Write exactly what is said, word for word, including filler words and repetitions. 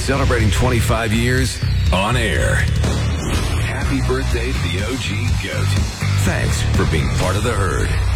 celebrating twenty-five years on air. Happy birthday to the O G GOAT. Thanks for being part of the herd.